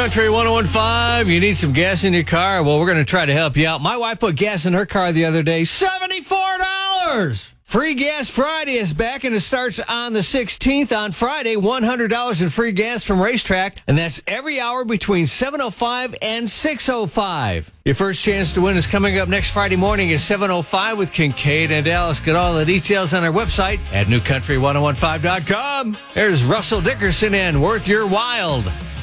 Country 101.5. You need some gas in your car? Well, we're going to try to help you out. My wife put gas in her car the other day. $74! Free Gas Friday is back, and it starts on the 16th. On Friday, $100 in free gas from Racetrack, and that's every hour between 7:05 and 6:05. Your first chance to win is coming up next Friday morning at 7:05 with Kincaid and Dallas. Get all the details on our website at newcountry1015.com. There's Russell Dickerson and Worth Your Wild.